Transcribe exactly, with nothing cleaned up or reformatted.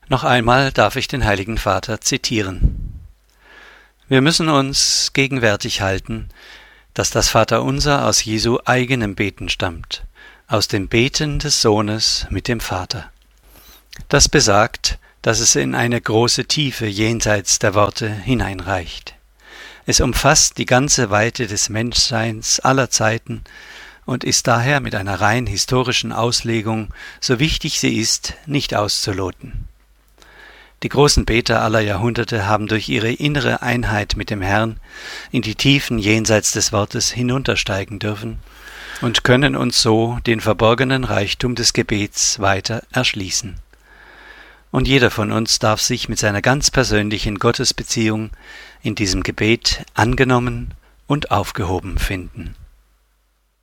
Noch einmal darf ich den Heiligen Vater zitieren. Wir müssen uns gegenwärtig halten, dass das Vaterunser aus Jesu eigenem Beten stammt, aus dem Beten des Sohnes mit dem Vater. Das besagt, dass es in eine große Tiefe jenseits der Worte hineinreicht. Es umfasst die ganze Weite des Menschseins aller Zeiten und ist daher mit einer rein historischen Auslegung, so wichtig sie ist, nicht auszuloten. Die großen Beter aller Jahrhunderte haben durch ihre innere Einheit mit dem Herrn in die Tiefen jenseits des Wortes hinuntersteigen dürfen und können uns so den verborgenen Reichtum des Gebets weiter erschließen. Und jeder von uns darf sich mit seiner ganz persönlichen Gottesbeziehung in diesem Gebet angenommen und aufgehoben finden.